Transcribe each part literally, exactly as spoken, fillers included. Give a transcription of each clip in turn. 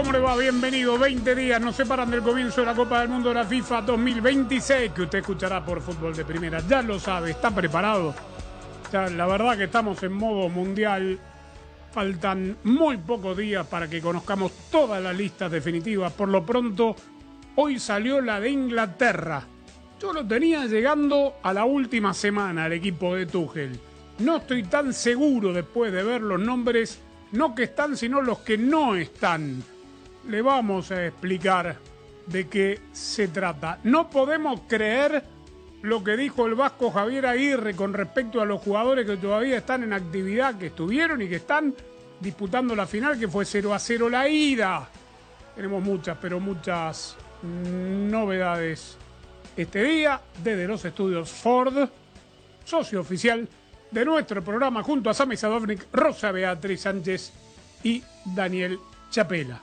¿Cómo le va? Bienvenido. veinte días nos separan del comienzo de la Copa del Mundo de la FIFA dos mil veintiséis, que usted escuchará por Fútbol de Primera. Ya lo sabe, está preparado. Ya, la verdad que estamos en modo mundial. Faltan muy pocos días para que conozcamos todas las listas definitivas. Por lo pronto, hoy salió la de Inglaterra. Yo lo tenía llegando a la última semana el equipo de Tuchel. No estoy tan seguro después de ver los nombres, no que están, sino los que no están. Le vamos a explicar de qué se trata. No podemos creer lo que dijo el vasco Javier Aguirre con respecto a los jugadores que todavía están en actividad, que estuvieron y que están disputando la final, que fue cero a cero la ida. Tenemos muchas, pero muchas novedades este día desde los estudios Ford, socio oficial de nuestro programa, junto a Sami Sadovnik, Rosa Beatriz Sánchez y Daniel Chapela.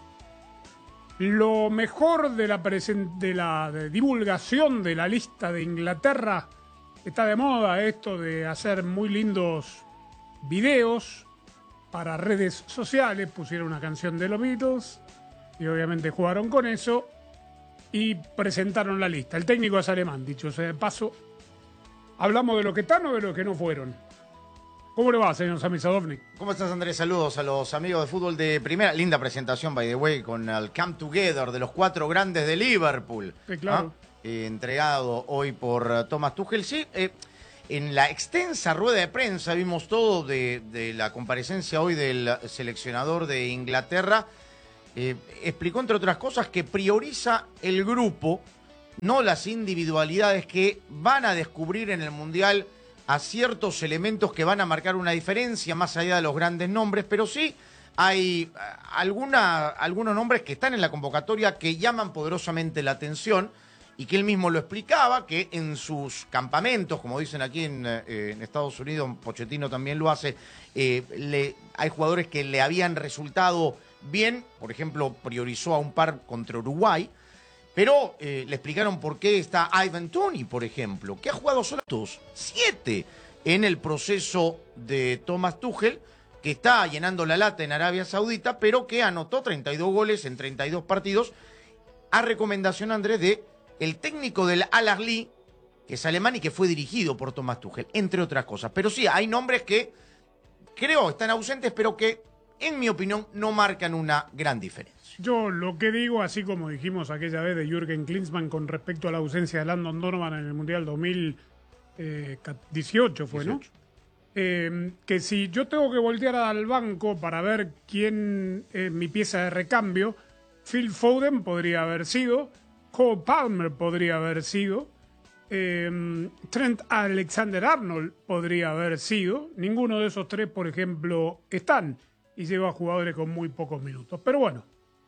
Lo mejor de la, de la de divulgación de la lista de Inglaterra, está de moda esto de hacer muy lindos videos para redes sociales. Pusieron una canción de los Beatles y obviamente jugaron con eso y presentaron la lista. El técnico es alemán, dicho sea de paso. ¿Hablamos de los que están o de los que no fueron? ¿Cómo le va, señor Sami Sadovnik? ¿Cómo estás, Andrés? Saludos a los amigos de Fútbol de Primera. Linda presentación, by the way, con el Come Together de los cuatro grandes de Liverpool. Sí, claro. ¿Ah? Eh, entregado hoy por uh, Thomas Tuchel. Sí, eh, en la extensa rueda de prensa vimos todo de, de la comparecencia hoy del seleccionador de Inglaterra. Eh, explicó, entre otras cosas, que prioriza el grupo, no las individualidades que van a descubrir en el Mundial a ciertos elementos que van a marcar una diferencia más allá de los grandes nombres, pero sí hay alguna, algunos nombres que están en la convocatoria que llaman poderosamente la atención y que él mismo lo explicaba, que en sus campamentos, como dicen aquí en, eh, en Estados Unidos, Pochettino también lo hace, eh, le, hay jugadores que le habían resultado bien, por ejemplo, priorizó a un par contra Uruguay, pero eh, le explicaron por qué está Ivan Toney, por ejemplo, que ha jugado solo siete en el proceso de Thomas Tuchel, que está llenando la lata en Arabia Saudita, pero que anotó treinta y dos goles en treinta y dos partidos, a recomendación, Andrés, de el técnico del Al-Ahly, que es alemán y que fue dirigido por Thomas Tuchel, entre otras cosas. Pero sí, hay nombres que creo están ausentes, pero que, en mi opinión, no marcan una gran diferencia. Yo lo que digo, así como dijimos aquella vez de Jürgen Klinsmann con respecto a la ausencia de Landon Donovan en el Mundial dos mil dieciocho, fue, ¿no? Eh, que si yo tengo que voltear al banco para ver quién es mi pieza de recambio, Phil Foden podría haber sido, Cole Palmer podría haber sido, eh, Trent Alexander-Arnold podría haber sido. Ninguno de esos tres, por ejemplo, están y lleva jugadores con muy pocos minutos. Pero bueno,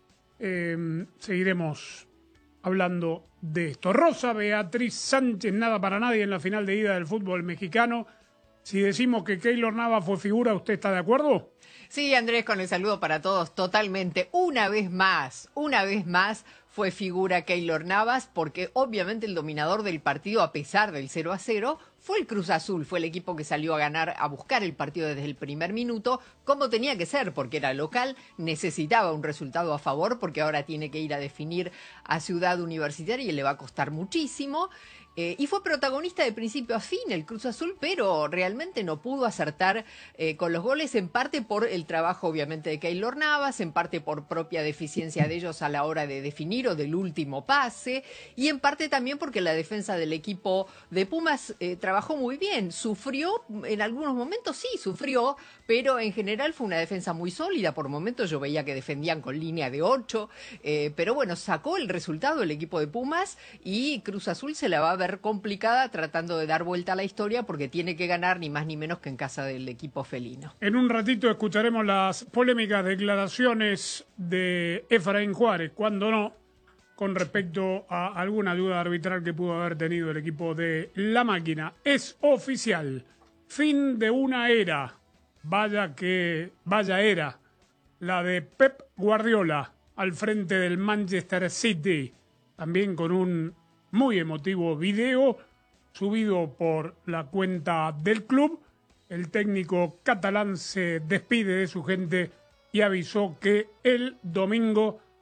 Eh, seguiremos hablando de esto. Rosa Beatriz Sánchez, nada para nadie en la final de ida del fútbol mexicano. Si decimos que Keylor Navas fue figura, ¿usted está de acuerdo? Sí, Andrés, con el saludo para todos, totalmente. Una vez más, una vez más fue figura Keylor Navas, porque obviamente el dominador del partido, a pesar del cero a cero, fue el Cruz Azul, fue el equipo que salió a ganar, a buscar el partido desde el primer minuto, como tenía que ser, porque era local, necesitaba un resultado a favor, porque ahora tiene que ir a definir a Ciudad Universitaria y le va a costar muchísimo. Eh, y fue protagonista de principio a fin el Cruz Azul, pero realmente no pudo acertar eh, con los goles, en parte por el trabajo obviamente de Keylor Navas, en parte por propia deficiencia de ellos a la hora de definir o del último pase, y en parte también porque la defensa del equipo de Pumas eh, trabajó muy bien. Sufrió, en algunos momentos sí, sufrió, pero en general fue una defensa muy sólida. Por momentos yo veía que defendían con línea de ocho, eh, pero bueno, sacó el resultado el equipo de Pumas y Cruz Azul se la va a ver complicada tratando de dar vuelta a la historia, porque tiene que ganar ni más ni menos que en casa del equipo felino. En un ratito escucharemos las polémicas declaraciones de Efraín Juárez, cuando no, con respecto a alguna duda arbitral que pudo haber tenido el equipo de La Máquina. Es oficial, fin de una era, vaya que vaya era, la de Pep Guardiola al frente del Manchester City, también con un muy emotivo video subido por la cuenta del club. El técnico catalán se despide de su gente y avisó que el domingo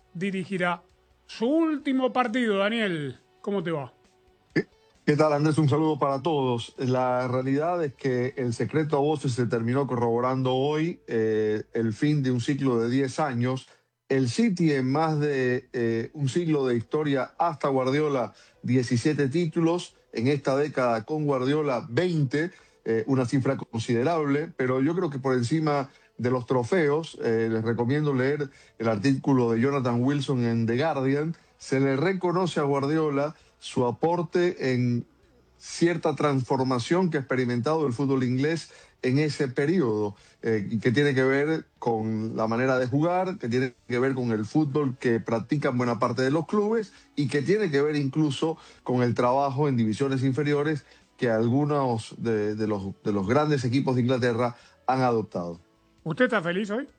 dirigirá su último partido. Daniel, ¿cómo te va? ¿Qué tal, Andrés? Un saludo para todos. La realidad es que el secreto a voces se terminó corroborando hoy, eh, el fin de un ciclo de diez años. El City, en más de eh, un siglo de historia hasta Guardiola, diecisiete títulos. En esta década con Guardiola, veinte, eh, una cifra considerable. Pero yo creo que por encima de los trofeos, eh, les recomiendo leer el artículo de Jonathan Wilson en The Guardian. Se le reconoce a Guardiola su aporte en cierta transformación que ha experimentado el fútbol inglés en ese periodo, eh, que tiene que ver con la manera de jugar, que tiene que ver con el fútbol que practican buena parte de los clubes y que tiene que ver incluso con el trabajo en divisiones inferiores que algunos de, de, los, de los grandes equipos de Inglaterra han adoptado. ¿Usted está feliz hoy?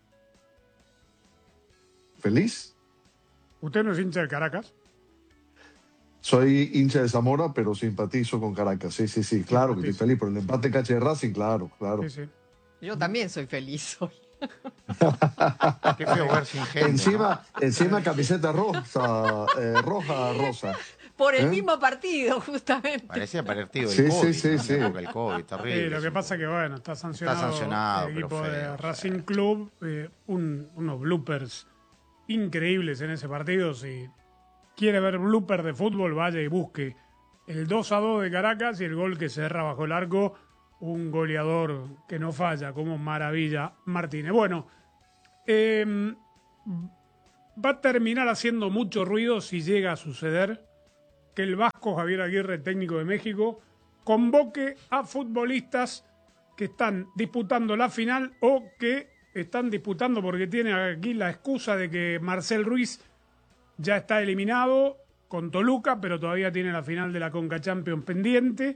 ¿Feliz? ¿Usted no es hincha de Caracas? Soy hincha de Zamora, pero simpatizo con Caracas. Sí, sí, sí, claro que estoy feliz. Por el empate caché de Racing, claro, claro. Sí, sí. Yo también soy feliz hoy. Qué feo ver sin gente, Encima, ¿no? encima camiseta rosa, eh, roja, rosa. Por el ¿Eh? mismo partido, justamente. Parecía partido del Sí, COVID. sí, sí, ¿no? sí. El COVID, terrible. Sí, lo que pasa es que, bueno, está sancionado, Está sancionado, el equipo pero feo, de Racing feo. Club. Eh, un, unos bloopers increíbles en ese partido. Si quiere ver bloopers de fútbol, vaya y busque el dos a dos de Caracas y el gol que cerra bajo el arco. Un goleador que no falla, como Maravilla Martínez. Bueno, eh, va a terminar haciendo mucho ruido si llega a suceder que el vasco Javier Aguirre, técnico de México, convoque a futbolistas que están disputando la final o que están disputando porque tiene aquí la excusa de que Marcel Ruiz ya está eliminado con Toluca, pero todavía tiene la final de la Conca Champions pendiente.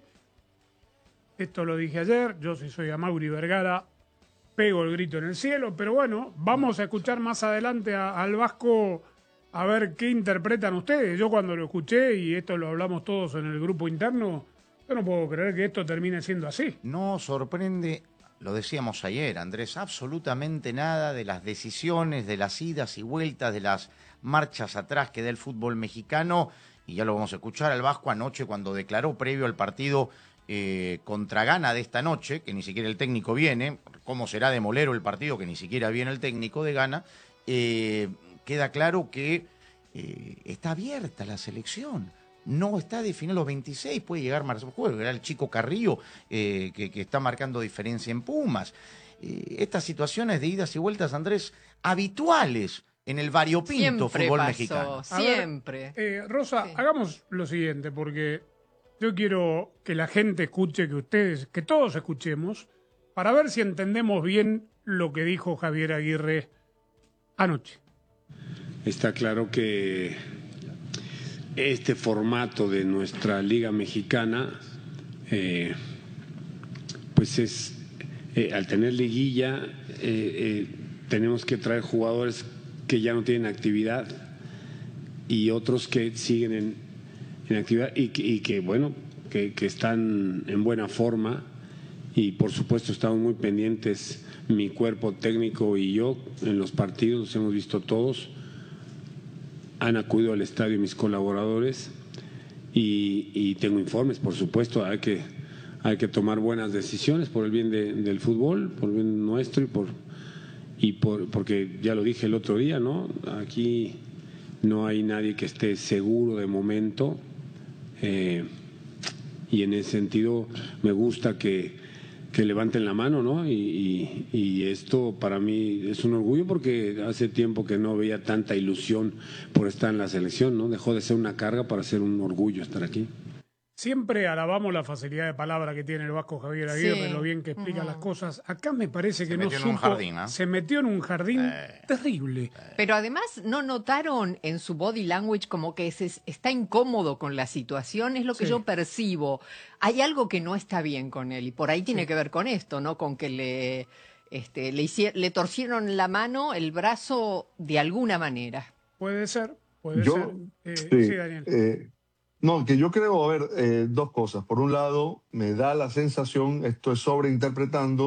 Esto lo dije ayer, yo si soy Amaury Vergara pego el grito en el cielo, pero bueno, vamos a escuchar más adelante a, al vasco a ver qué interpretan ustedes. Yo cuando lo escuché, y esto lo hablamos todos en el grupo interno, yo no puedo creer que esto termine siendo así. No sorprende, lo decíamos ayer, Andrés, absolutamente nada de las decisiones, de las idas y vueltas, de las marchas atrás que da el fútbol mexicano, y ya lo vamos a escuchar al vasco anoche cuando declaró previo al partido eh, contra Ghana de esta noche, que ni siquiera el técnico viene, cómo será de molero el partido, que ni siquiera viene el técnico de Ghana, eh, queda claro que eh, está abierta la selección. No está definido los veintiséis, puede llegar Marcelo Juego, era el chico Carrillo eh, que, que está marcando diferencia en Pumas. Eh, estas situaciones de idas y vueltas, Andrés, habituales en el variopinto Siempre fútbol pasó, mexicano. Siempre. A ver, eh, Rosa, Sí. hagamos lo siguiente, porque yo quiero que la gente escuche, que ustedes, que todos escuchemos, para ver si entendemos bien lo que dijo Javier Aguirre anoche. Está claro que este formato de nuestra Liga Mexicana, eh, pues es, eh, al tener liguilla, eh, eh, tenemos que traer jugadores que ya no tienen actividad y otros que siguen en, en actividad y que, y que bueno, que, que están en buena forma, y por supuesto estamos muy pendientes, mi cuerpo técnico y yo, en los partidos, los hemos visto todos. Han acudido al estadio mis colaboradores y, y tengo informes, por supuesto. Hay que, hay que tomar buenas decisiones por el bien de, del fútbol, por el bien nuestro y por y por porque ya lo dije el otro día, ¿no? Aquí no hay nadie que esté seguro de momento, eh, y en ese sentido me gusta que que levanten la mano, ¿no? Y, y, y esto para mí es un orgullo porque hace tiempo que no veía tanta ilusión por estar en la selección, ¿no? Dejó de ser una carga para ser un orgullo estar aquí. Siempre alabamos la facilidad de palabra que tiene el vasco Javier Aguirre, Sí. lo bien que explica Uh-huh. las cosas. Acá me parece que Se no metió en supo, un jardín, ¿eh? se metió en un jardín Eh. terrible. Pero además, ¿no notaron en su body language como que se, está incómodo con la situación? Es lo que Sí. yo percibo. Hay algo que no está bien con él y por ahí tiene que ver con esto, ¿no? Con que le, este, le, hici- le torcieron la mano, el brazo, de alguna manera. Puede ser, puede Yo, ser. Eh, sí, sí, Daniel. eh, no, que yo creo, a ver, eh, dos cosas. Por un lado, me da la sensación, esto es sobreinterpretando,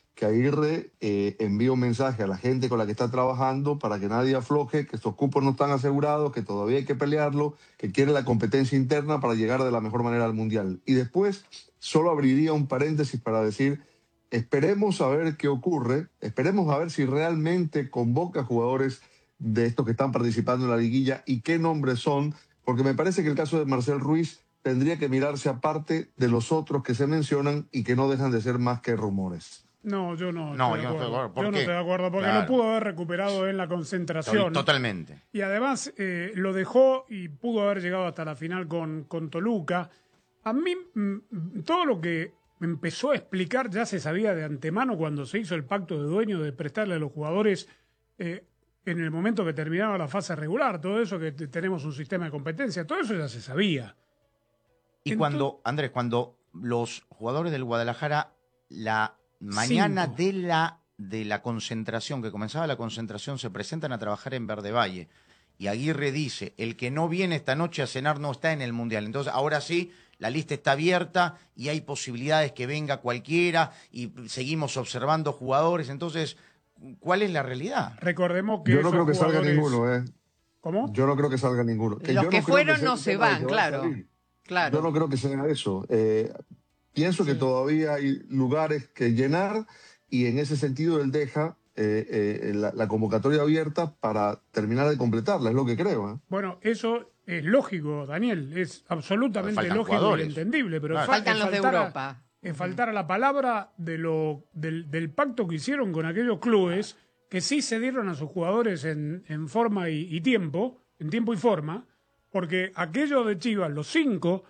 que Aguirre eh, envíe un mensaje a la gente con la que está trabajando para que nadie afloje, que estos cupos no están asegurados, que todavía hay que pelearlo, que quiere la competencia interna para llegar de la mejor manera al Mundial. Y después solo abriría un paréntesis para decir, esperemos a ver qué ocurre, esperemos a ver si realmente convoca jugadores de estos que están participando en la liguilla y qué nombres son, porque me parece que el caso de Marcel Ruiz tendría que mirarse aparte de los otros que se mencionan y que no dejan de ser más que rumores. No, yo no. No, estoy yo no estoy de acuerdo. ¿Por Yo no qué? estoy de acuerdo porque Claro. lo pudo haber recuperado en la concentración. Totalmente. Y además eh, lo dejó y pudo haber llegado hasta la final con, con Toluca. A mí, mm, todo lo que empezó a explicar ya se sabía de antemano cuando se hizo el pacto de dueño de prestarle a los jugadores eh, en el momento que terminaba la fase regular. Todo eso, que tenemos un sistema de competencia, todo eso ya se sabía. Y Entonces, cuando, Andrés, cuando los jugadores del Guadalajara, la mañana Cinco. de la, de la concentración, que comenzaba la concentración, se presentan a trabajar en Verde Valle. Y Aguirre dice, el que no viene esta noche a cenar no está en el Mundial. Entonces, ahora sí, la lista está abierta y hay posibilidades que venga cualquiera y seguimos observando jugadores. Entonces, ¿cuál es la realidad? recordemos que Yo no esos creo que salga jugadores- ninguno, ¿eh? ¿Cómo? Yo no creo que salga ninguno. Que Los yo que no creo fueron sea no un se tema de van, que a claro. salir. Claro. Yo no creo que sea eso. Eh, pienso que Sí. todavía hay lugares que llenar y en ese sentido él deja eh, eh, la, la convocatoria abierta para terminar de completarla, es lo que creo. ¿eh? Bueno, eso es lógico, Daniel, es absolutamente Faltan lógico jugadores. y entendible, pero Claro. fal- Faltan es los de faltar a- Europa. es faltar a la palabra de lo, del, del pacto que hicieron con aquellos clubes que sí se dieron a sus jugadores en, en forma y, y tiempo, en tiempo y forma, porque aquellos de Chivas, los cinco,